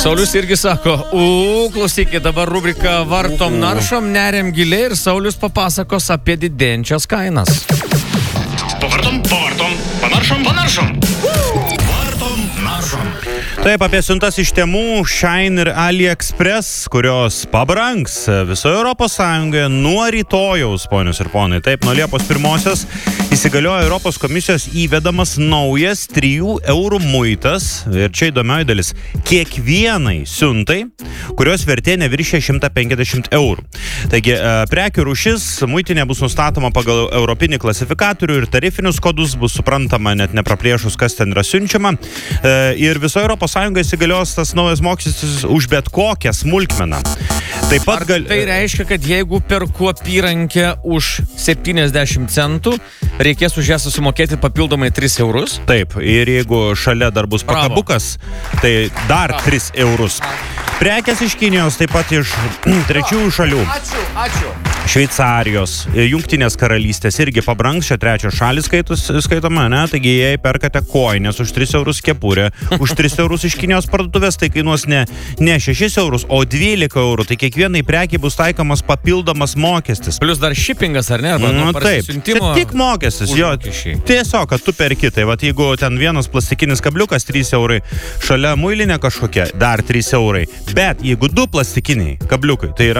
Saulius irgi sako, klausykit, dabar rubrika vartom naršom, neriam giliai ir Saulius papasakos apie didėjančias kainas. Pavartom, panaršom. Vartom, naršom. Taip, apie siuntas iš Temu, Shine ir AliExpress, kurios pabrangs visoje Europos Sąjungoje nuo rytojaus, ponios ir ponai. Taip, nuo Liepos 1-osios įsigaliojo Europos komisijos įvedamas naujas 3 eurų muitas. Ir čia įdomioji dalis. Kiekvienai siuntai, kurios vertė neviršė 150 eurų. Taigi, prekių rūšis muitinė bus nustatoma pagal europinį klasifikatorių ir tarifinius kodus, bus suprantama net nepraplėšus, kas ten yra siunčiama. Ir visoje Europos Sąjungoje įsigalios tas naujas mokestis už bet kokią smulkmeną. Taip pat tai reiškia, kad jeigu perku apyrankę už 70 centų, reikės už ją susimokėti papildomai 3 eurus? Taip, ir jeigu šalia dar bus pakabukas, tai dar 3 eurus. Prekės iš Kinijos, taip pat iš trečiųjų šalių. Ačiū. Šveicarijos, Jungtinės karalystės irgi pabrangs, čia trečios šalis skaitoma, ne? Taigi jei perkate koinės už 3 eurus kepurę, už 3 eurus iš Kinijos parduotuvės, tai kainuos ne 6 eurus, o 12 eurų. Tai kiekvienai prekiai bus taikomas papildomas mokestis. Plius dar shippingas, ar ne? Taip, čia tik mokestis, jo. Tiesiog, kad tu perki, tai vat, jeigu ten vienas plastikinis kabliukas 3 eurai, šalia muilinė kažkokia, dar 3 eurai. Bet jeigu 2 plastikiniai kabliukai, tai yra